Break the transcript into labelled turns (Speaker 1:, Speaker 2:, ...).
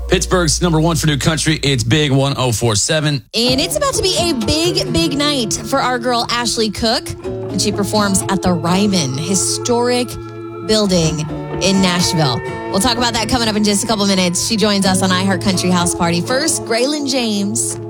Speaker 1: Pittsburgh's number one for new country. It's Big 1047.
Speaker 2: And it's about to be a big, big night for our girl, Ashley Cook. And she performs at the Ryman Historic Building in Nashville. We'll talk about that coming up in just a couple minutes. She joins us on iHeart Country House Party. First, Graylin James.